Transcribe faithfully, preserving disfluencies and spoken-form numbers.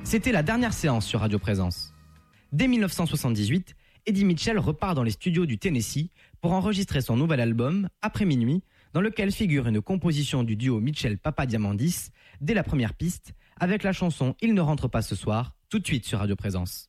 C'était la dernière séance sur Radio Présence. Dès dix-neuf cent soixante-dix-huit, Eddie Mitchell repart dans les studios du Tennessee pour enregistrer son nouvel album, Après minuit, dans lequel figure une composition du duo Mitchell-Papadiamandis dès la première piste, avec la chanson Il ne rentre pas ce soir, tout de suite sur Radio Présence.